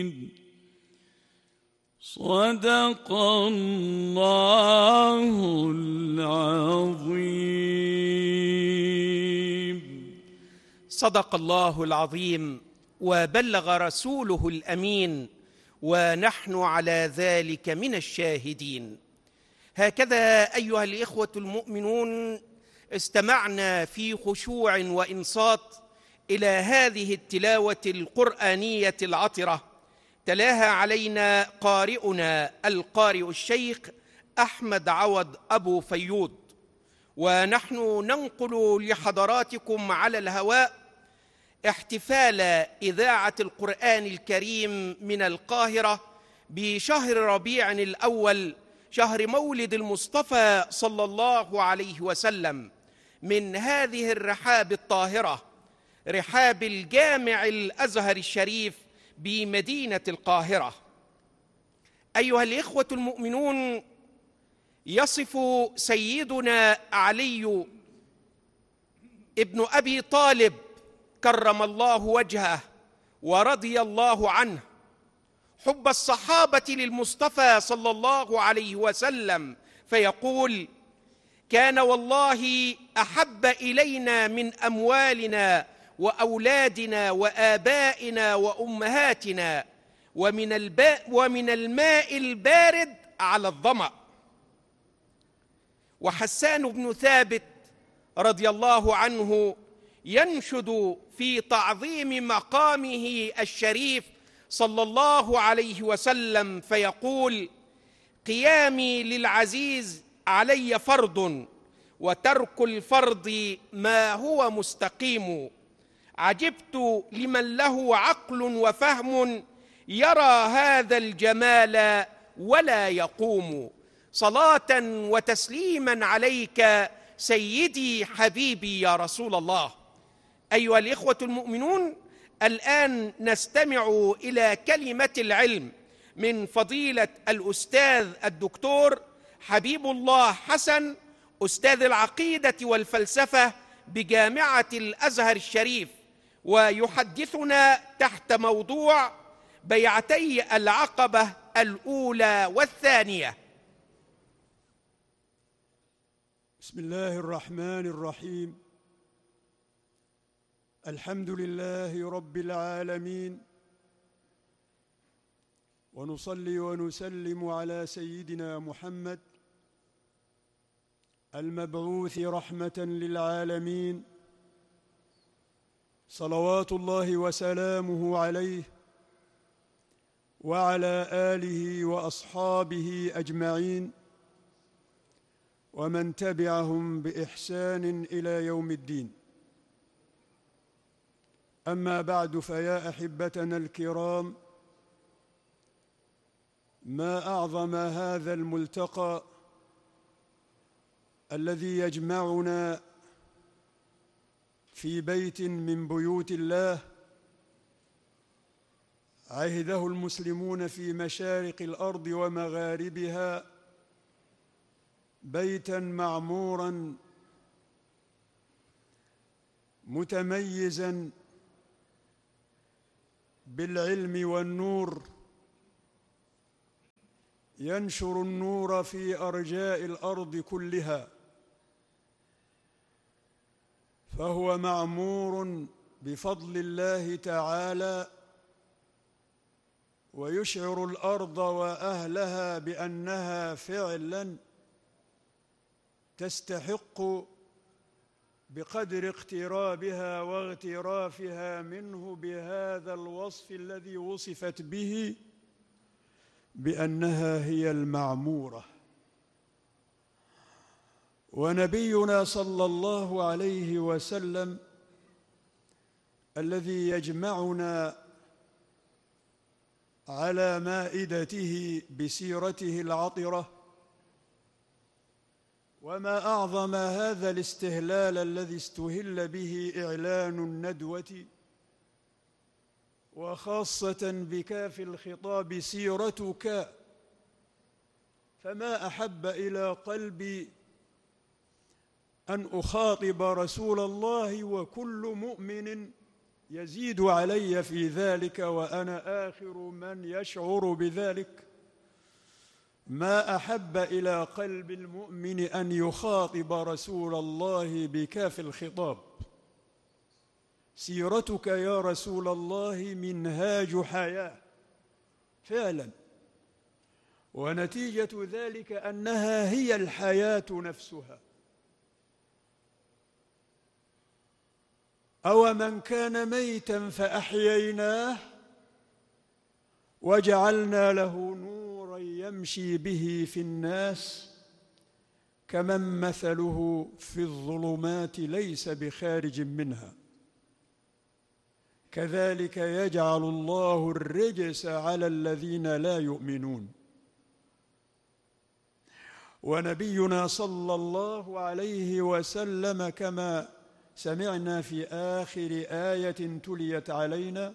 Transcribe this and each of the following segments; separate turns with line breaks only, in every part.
صدق الله العظيم.
صدق الله العظيم وبلغ رسوله الأمين، ونحن على ذلك من الشاهدين. هكذا أيها الإخوة المؤمنون استمعنا في خشوع وإنصات إلى هذه التلاوة القرآنية العطرة، تلاها علينا قارئنا القارئ الشيخ أحمد عوض أبو فيوض، ونحن ننقل لحضراتكم على الهواء احتفال إذاعة القرآن الكريم من القاهرة بشهر ربيع الأول، شهر مولد المصطفى صلى الله عليه وسلم، من هذه الرحاب الطاهرة، رحاب الجامع الأزهر الشريف بمدينة القاهرة. أيها الإخوة المؤمنون، يصف سيدنا علي ابن أبي طالب كرم الله وجهه ورضي الله عنه حب الصحابة للمصطفى صلى الله عليه وسلم، فيقول: كان والله أحب إلينا من أموالنا وأولادنا وآبائنا وأمهاتنا ومن الماء البارد على الظمأ. وحسان بن ثابت رضي الله عنه ينشد في تعظيم مقامه الشريف صلى الله عليه وسلم، فيقول: قيامي للعزيز علي فرض، وترك الفرض ما هو مستقيم. عجبت لمن له عقل وفهم، يرى هذا الجمال ولا يقوم. صلاة وتسليما عليك سيدي حبيبي يا رسول الله. أيها الإخوة المؤمنون، الآن نستمع إلى كلمة العلم من فضيلة الأستاذ الدكتور حبيب الله حسن، أستاذ العقيدة والفلسفة بجامعة الأزهر الشريف، ويحدثنا تحت موضوع بيعتي العقبة الأولى والثانية.
بسم الله الرحمن الرحيم. الحمد لله رب العالمين، ونصلي ونسلم على سيدنا محمد المبعوث رحمة للعالمين، صلوات الله وسلامه عليه وعلى آله وأصحابه أجمعين، ومن تبعهم بإحسان إلى يوم الدين. أما بعد، فيا أحبتنا الكرام، ما أعظم هذا الملتقى الذي يجمعنا في بيت من بيوت الله عهده المسلمون في مشارق الأرض ومغاربها، بيتاً معموراً متميزاً بالعلم والنور، ينشر النور في أرجاء الأرض كلها، فهو معمور بفضل الله تعالى، ويشعر الأرض وأهلها بأنها فعلاً تستحق بقدر اقترابها واغترافها منه بهذا الوصف الذي وصفت به بأنها هي المعمورة. ونبينا صلى الله عليه وسلم الذي يجمعنا على مائدته بسيرته العطرة، وما أعظم هذا الاستهلال الذي استهل به إعلان الندوة، وخاصة بكاف الخطاب سيرتك، فما أحب إلى قلبي أن أخاطب رسول الله وكل مؤمن يزيد علي في ذلك وأنا آخر من يشعر بذلك. ما أحب إلى قلب المؤمن أن يخاطب رسول الله بكاف الخطاب. سيرتك يا رسول الله منهاج حياة فعلا، ونتيجة ذلك أنها هي الحياة نفسها. أو من كان ميتا فأحييناه وجعلنا له نورا يمشي به في الناس كمن مثله في الظلمات ليس بخارج منها كذلك يجعل الله الرجس على الذين لا يؤمنون. ونبينا صلى الله عليه وسلم كما سمعنا في آخر آية تليت علينا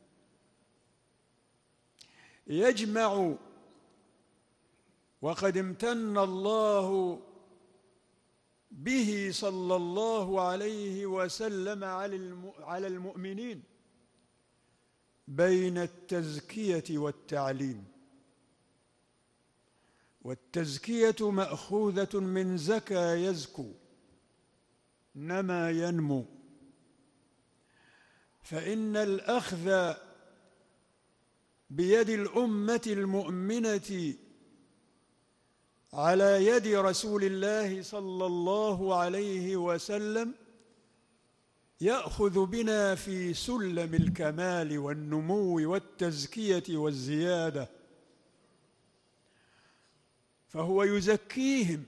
يجمع، وقد امتن الله به صلى الله عليه وسلم على المؤمنين بين التزكية والتعليم. والتزكية مأخوذة من زكى يزكو، نما ينمو، فإن الأخذ بيد الأمة المؤمنة على يد رسول الله صلى الله عليه وسلم يأخذ بنا في سلم الكمال والنمو والتزكية والزيادة، فهو يزكيهم.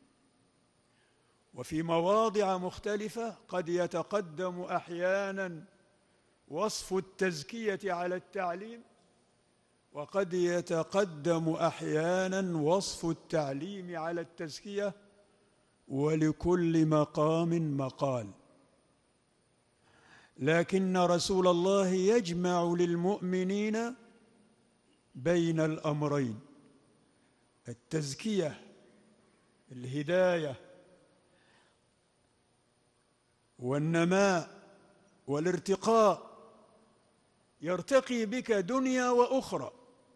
وفي مواضع مختلفة قد يتقدم أحيانا وصف التزكية على التعليم، وقد يتقدم أحيانا وصف التعليم على التزكية، ولكل مقام مقال. لكن رسول الله يجمع للمؤمنين بين الأمرين: التزكية، الهداية، والنماء والارتقاء، يرتقي بك دنيا وأخرى.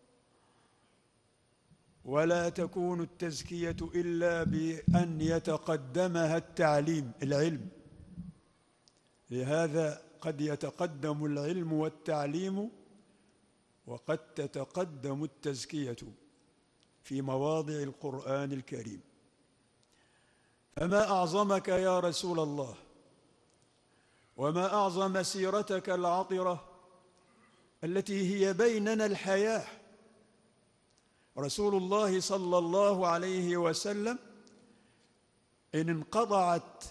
ولا تكون التزكية إلا بأن يتقدمها التعليم، العلم. لهذا قد يتقدم العلم والتعليم وقد تتقدم التزكية في مواضع القرآن الكريم. فما أعظمك يا رسول الله، وما أعظم سيرتك العطرة التي هي بيننا الحياة. رسول الله صلى الله عليه وسلم إن انقطعت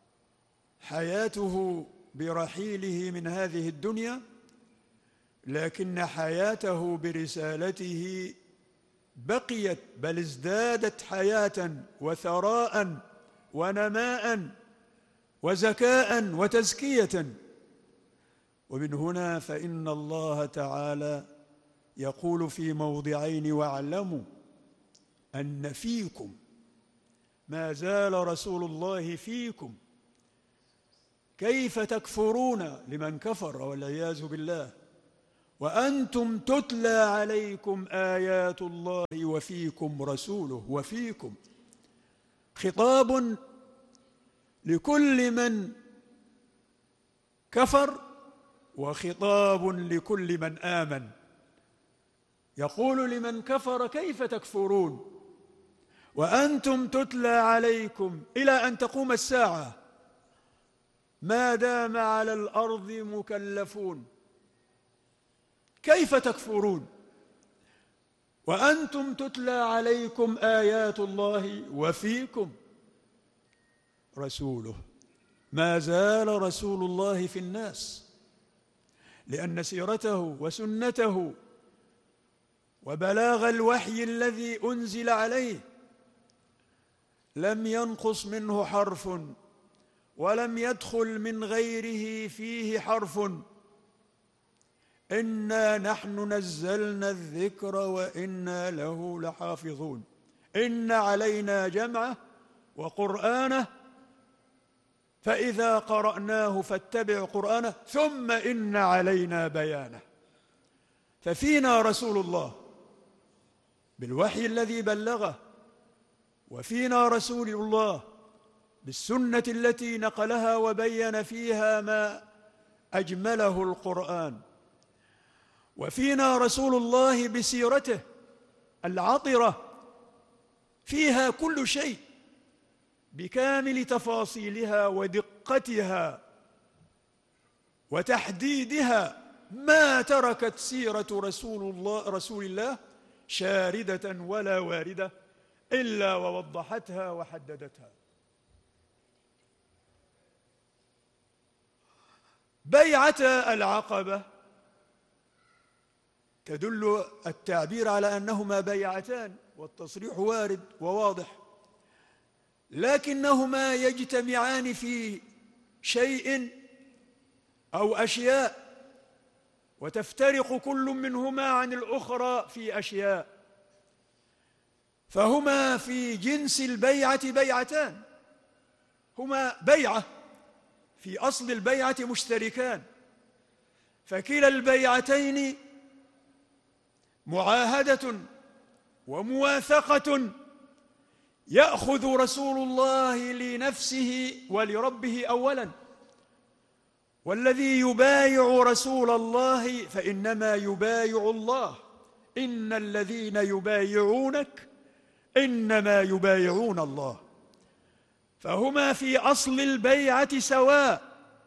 حياته برحيله من هذه الدنيا، لكن حياته برسالته بقيت، بل ازدادت حياة وثراء ونماء وزكاء وتزكية. ومن هنا فإن الله تعالى يقول في موضعين: واعلموا أن فيكم، ما زال رسول الله فيكم. كيف تكفرون لمن كفر والعياذ بالله وأنتم تتلى عليكم آيات الله وفيكم رسوله. وفيكم خطاب لكل من كفر وخطاب لكل من آمن. يقول لمن كفر: كيف تكفرون وأنتم تتلى عليكم إلى أن تقوم الساعة ما دام على الأرض مكلفون، كيف تكفرون وأنتم تتلى عليكم آيات الله وفيكم رسوله. ما زال رسول الله في الناس، لأن سيرته وسنته وبلاغ الوحي الذي أنزل عليه لم ينقص منه حرف ولم يدخل من غيره فيه حرف. إنا نحن نزلنا الذكر وإنا له لحافظون. إن علينا جمعه وقرآنه فإذا قرأناه فاتبع قرآنه ثم إن علينا بيانه. ففينا رسول الله بالوحي الذي بلغه، وفينا رسول الله بالسنة التي نقلها وبين فيها ما أجمله القرآن، وفينا رسول الله بسيرته العطرة فيها كل شيء بكامل تفاصيلها ودقتها وتحديدها. ما تركت سيرة رسول الله شاردة ولا واردة إلا ووضحتها وحددتها. بيعة العقبة تدل التعبير على أنهما بيعتان، والتصريح وارد وواضح، لكنهما يجتمعان في شيء أو أشياء، وتفترق كل منهما عن الأخرى في أشياء، فهما في جنس البيعة بيعتان، هما بيعة في أصل البيعة مشتركان، فكلا البيعتين معاهدة ومواثقة يأخذ رسول الله لنفسه ولربه أولاً، والذي يبايع رسول الله فإنما يبايع الله. إن الذين يبايعونك إنما يبايعون الله. فهما في أصل البيعة سواء،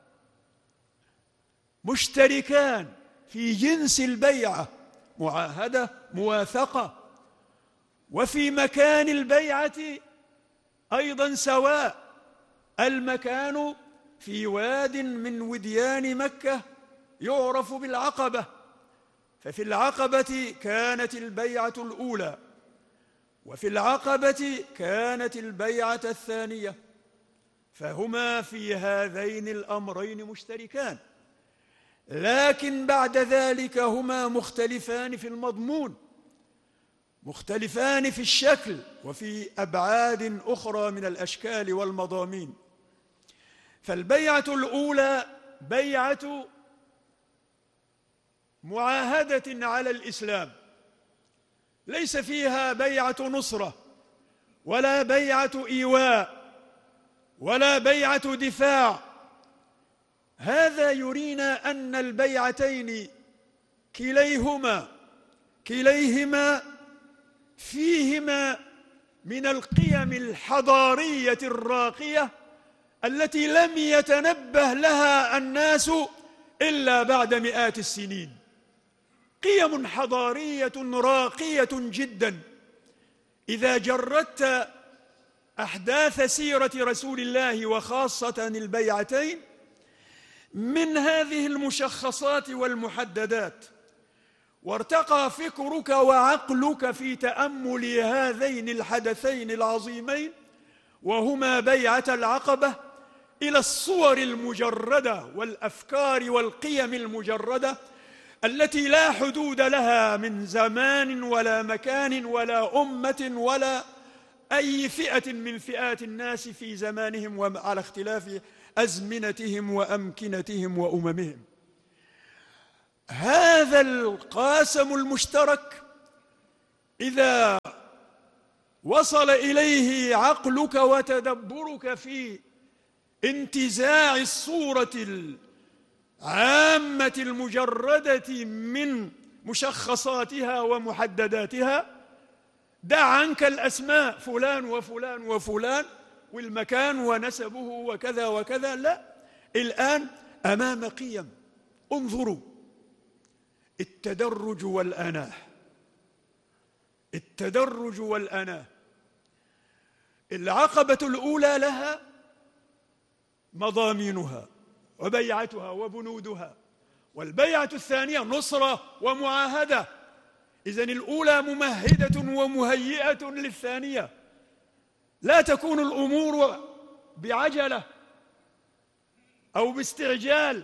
مشتركان في جنس البيعة، معاهدة مواثقة، وفي مكان البيعة أيضا سواء. المكان في واد من وديان مكة يعرف بالعقبة، ففي العقبة كانت البيعة الأولى، وفي العقبة كانت البيعة الثانية، فهما في هذين الأمرين مشتركان، لكن بعد ذلك هما مختلفان في المضمون، مختلفان في الشكل وفي أبعاد أخرى من الأشكال والمضامين. فالبيعة الأولى بيعة معاهدة على الإسلام، ليس فيها بيعة نصرة ولا بيعة إيواء ولا بيعة دفاع. هذا يرينا أن البيعتين كليهما فيهما من القيم الحضارية الراقية التي لم يتنبه لها الناس إلا بعد مئات السنين، قيم حضارية راقية جدا. إذا جردت أحداث سيرة رسول الله وخاصة البيعتين من هذه المشخصات والمحددات، وارتقى فكرك وعقلك في تأمل هذين الحدثين العظيمين وهما بيعة العقبة إلى الصور المجردة والأفكار والقيم المجردة التي لا حدود لها من زمان ولا مكان ولا أمة ولا أي فئة من فئات الناس في زمانهم وعلى اختلاف أزمنتهم وأمكنتهم وأممهم. هذا القاسم المشترك إذا وصل إليه عقلك وتدبرك في انتزاع الصورة العامة المجردة من مشخصاتها ومحدداتها، دع عنك الأسماء فلان وفلان وفلان والمكان ونسبه وكذا وكذا، لا، الآن أمام قيم. انظروا التدرج والأناه، التدرج والأناه. العقبة الأولى لها مضامينها وبيعتها وبنودها، والبيعة الثانية نصرة ومعاهدة. إذن الأولى ممهدة ومهيئة للثانية، لا تكون الأمور بعجلة أو باستعجال،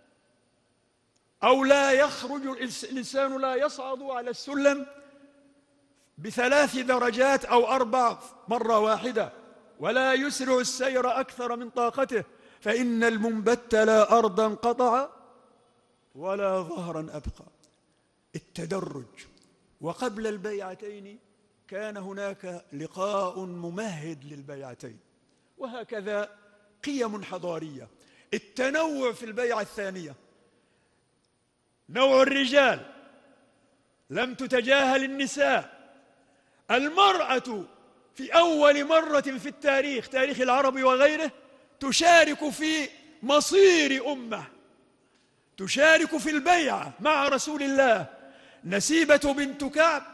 أو لا يخرج الإنسان لا يصعد على السلم ب3 درجات أو 4 مرة واحدة، ولا يسرع السير أكثر من طاقته، فإن المنبت لا أرضا قطع ولا ظهرا أبقى. التدرج. وقبل البيعتين كان هناك لقاء ممهد للبيعتين، وهكذا قيم حضارية. التنوع في البيعة الثانية، نوع الرجال، لم تتجاهل النساء. المرأة في أول مرة في التاريخ، تاريخ العرب وغيره، تشارك في مصير أمة، تشارك في البيعة مع رسول الله. نسيبة بنت كعب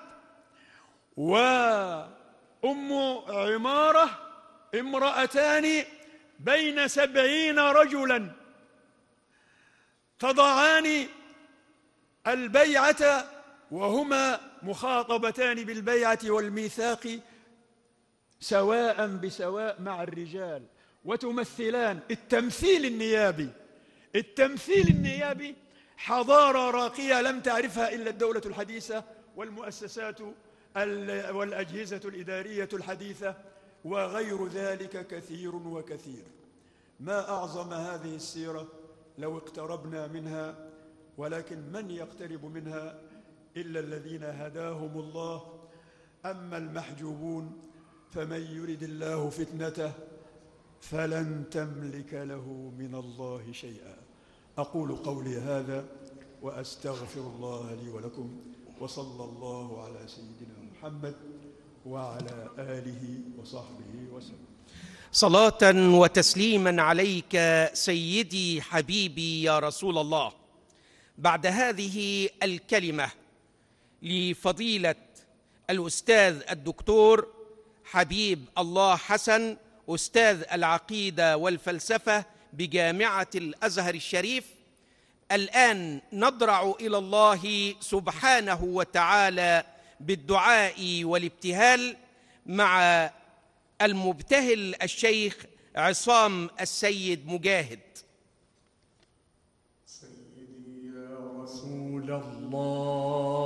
وأم عمارة امرأتان بين 70 رجلا تضعان البيعة، وهما مخاطبتان بالبيعة والميثاق سواء بسواء مع الرجال، وتمثلان التمثيل النيابي. التمثيل النيابي حضارة راقية لم تعرفها إلا الدولة الحديثة والمؤسسات والأجهزة الإدارية الحديثة وغير ذلك كثير وكثير. ما أعظم هذه السيرة لو اقتربنا منها، ولكن من يقترب منها إلا الذين هداهم الله. أما المحجوبون فمن يرد الله فتنته فلن تملك له من الله شيئا. أقول قولي هذا وأستغفر الله لي ولكم، وصلى الله على سيدنا محمد وعلى آله وصحبه وسلم.
صلاة وتسليما عليك سيدي حبيبي يا رسول الله. بعد هذه الكلمة لفضيلة الأستاذ الدكتور حبيب الله حسن، أستاذ العقيدة والفلسفة بجامعة الأزهر الشريف، الآن نضرع إلى الله سبحانه وتعالى بالدعاء والابتهال مع المبتهل الشيخ عصام السيد مجاهد.
سيدي يا رسول الله